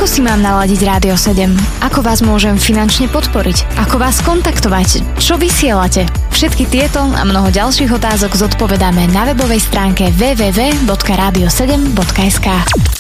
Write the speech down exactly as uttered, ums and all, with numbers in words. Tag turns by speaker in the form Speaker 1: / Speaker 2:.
Speaker 1: Ako si mám naladiť Rádio sedem? Ako vás môžem finančne podporiť? Ako vás kontaktovať? Čo vysielate? Všetky tieto a mnoho ďalších otázok zodpovedáme na webovej stránke w w w bodka radio sedem bodka es ka.